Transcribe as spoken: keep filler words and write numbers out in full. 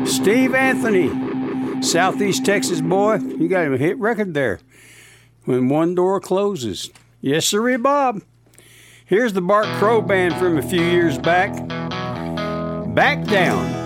Steve Anthony, Southeast Texas boy. You got a hit record there. When One Door Closes. Yes, sirree, Bob. Here's the Bart Crow Band from a few years back. Back Down.